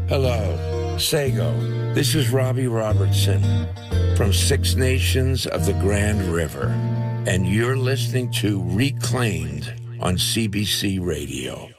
Hello, Sago. This is Robbie Robertson from Six Nations of the Grand River, and you're listening to Reclaimed on CBC Radio.